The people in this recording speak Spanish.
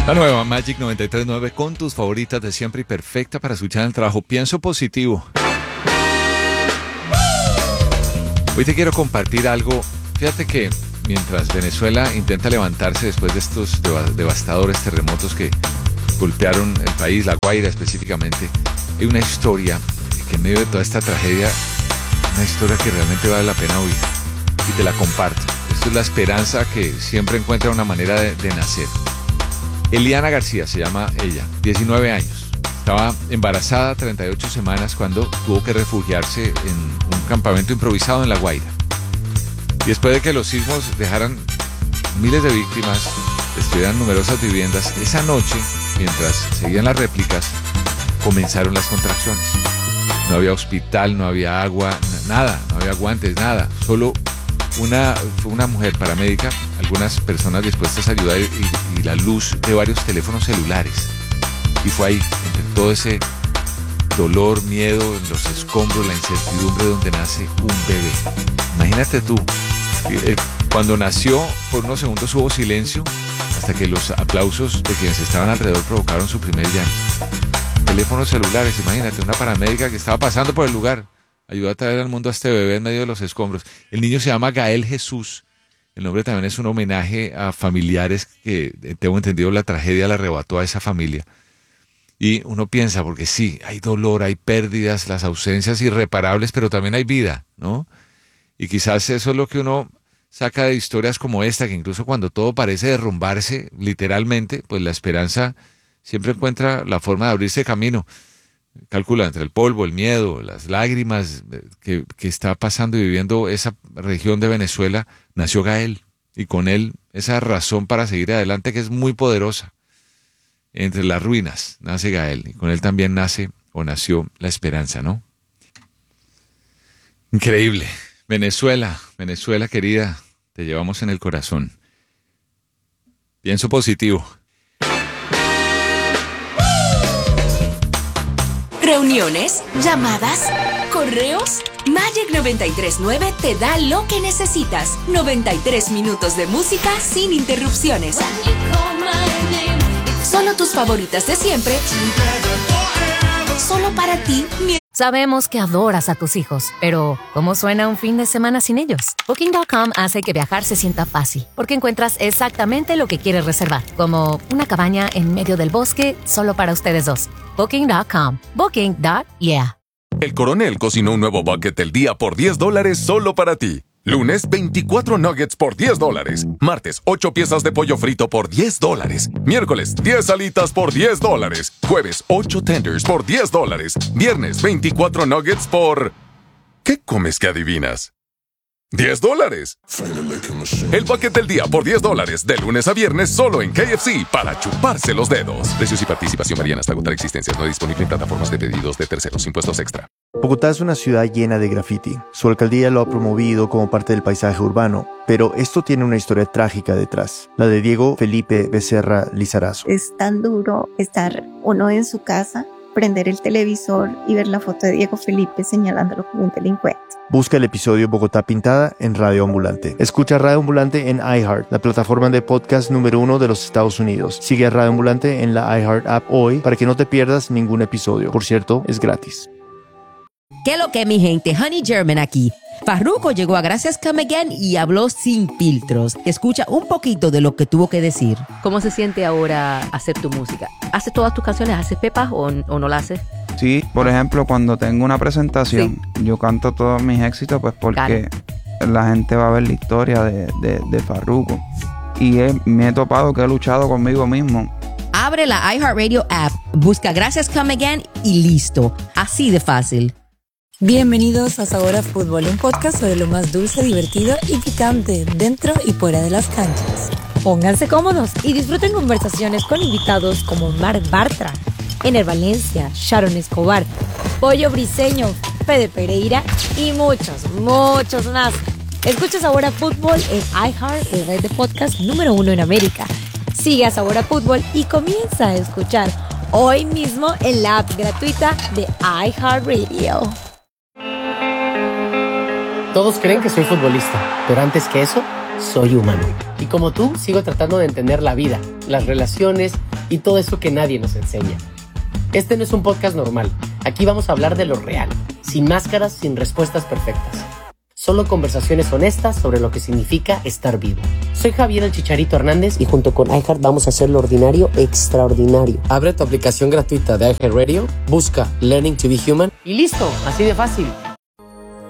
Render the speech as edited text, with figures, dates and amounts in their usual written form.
La nueva Magic 93.9 con tus favoritas de siempre y perfecta para escuchar el trabajo. Pienso positivo. Hoy te quiero compartir algo. Fíjate que mientras Venezuela intenta levantarse después de estos devastadores terremotos que golpearon el país, La Guaira específicamente, hay una historia que en medio de toda esta tragedia, una historia que realmente vale la pena oír. Y te la comparto. Esto es la esperanza que siempre encuentra una manera de nacer. Eliana García se llama ella, 19 años. Estaba embarazada 38 semanas cuando tuvo que refugiarse en un campamento improvisado en La Guaira. Y después de que los sismos dejaran miles de víctimas, destruyeran numerosas viviendas, esa noche, mientras seguían las réplicas, comenzaron las contracciones. No había hospital, no había agua, nada, no había guantes, nada. Solo una mujer paramédica, algunas personas dispuestas a ayudar y la luz de varios teléfonos celulares. Y fue ahí, entre todo ese dolor, miedo, los escombros, la incertidumbre, donde nace un bebé. Imagínate tú, cuando nació, por unos segundos hubo silencio, hasta que los aplausos de quienes estaban alrededor provocaron su primer llanto. Teléfonos celulares, imagínate, una paramédica que estaba pasando por el lugar, ayudó a traer al mundo a este bebé en medio de los escombros. El niño se llama Gael Jesús. El nombre también es un homenaje a familiares que, tengo entendido, la tragedia la arrebató a esa familia. Y uno piensa, porque sí, hay dolor, hay pérdidas, las ausencias irreparables, pero también hay vida, ¿no? Y quizás eso es lo que uno saca de historias como esta, que incluso cuando todo parece derrumbarse, literalmente, pues la esperanza siempre encuentra la forma de abrirse camino. Calcula, entre el polvo, el miedo, las lágrimas que está pasando y viviendo esa región de Venezuela, nació Gael. Y con él esa razón para seguir adelante que es muy poderosa. Entre las ruinas nace Gael y con él también nació la esperanza, ¿no? Increíble. Venezuela querida, te llevamos en el corazón. Pienso positivo. Reuniones, llamadas, correos. Magic 93.9 te da lo que necesitas. 93 minutos de música sin interrupciones. Solo tus favoritas de siempre. Solo para ti. Sabemos que adoras a tus hijos, pero ¿cómo suena un fin de semana sin ellos? Booking.com hace que viajar se sienta fácil, porque encuentras exactamente lo que quieres reservar, como una cabaña en medio del bosque solo para ustedes dos. Booking.com. Booking.yeah. El Coronel cocinó un nuevo bucket del día por $10 solo para ti. Lunes, 24 nuggets por $10. Martes, 8 piezas de pollo frito por $10. Miércoles, 10 alitas por $10. Jueves, 8 tenders por $10. Viernes, 24 nuggets por... ¿Qué comes que adivinas? $10. El bucket del día por $10, de lunes a viernes solo en KFC, para chuparse los dedos. Precios y participación varían hasta agotar existencias. No disponible en plataformas de pedidos de terceros. Impuestos extra. Bogotá es una ciudad llena de graffiti. Su alcaldía lo ha promovido como parte del paisaje urbano, pero esto tiene una historia trágica detrás, la de Diego Felipe Becerra Lizarazo. Es tan duro estar uno en su casa, prender el televisor y ver la foto de Diego Felipe señalándolo como un delincuente. Busca el episodio Bogotá Pintada en Radio Ambulante. Escucha Radio Ambulante en iHeart, la plataforma de podcast número 1 de los Estados Unidos. Sigue a Radio Ambulante en la iHeart app hoy para que no te pierdas ningún episodio. Por cierto, es gratis. ¿Qué lo que, mi gente? Honey German aquí. Farruko llegó a Gracias Come Again y habló sin filtros. Escucha un poquito de lo que tuvo que decir. ¿Cómo se siente ahora hacer tu música? ¿Haces todas tus canciones? ¿Haces pepas o no la haces? Sí, por ejemplo, cuando tengo una presentación, yo canto todos mis éxitos, pues porque la gente va a ver la historia de Farruko. Y me he topado que he luchado conmigo mismo. Abre la iHeartRadio app, busca Gracias Come Again y listo. Así de fácil. Bienvenidos a Sabor a Fútbol, un podcast sobre lo más dulce, divertido y picante dentro y fuera de las canchas. Pónganse cómodos y disfruten conversaciones con invitados como Marc Bartra, Ener Valencia, Sharon Escobar, Pollo Briseño, Fede Pereira y muchos más. Escucha Sabor a Fútbol en iHeart, la red de podcast número 1 en América. Sigue a Sabor a Fútbol y comienza a escuchar hoy mismo en la app gratuita de iHeartRadio. Todos creen que soy futbolista, pero antes que eso, soy humano. Y como tú, sigo tratando de entender la vida, las relaciones, y todo eso que nadie nos enseña. Este no es un podcast normal. Aquí vamos a hablar de lo real, sin máscaras, sin respuestas perfectas. Solo conversaciones honestas sobre lo que significa estar vivo. Soy Javier el Chicharito Hernández y junto con iHeart vamos a hacer lo ordinario extraordinario. Abre tu aplicación gratuita de iHeartRadio, busca Learning to be Human y listo, así de fácil.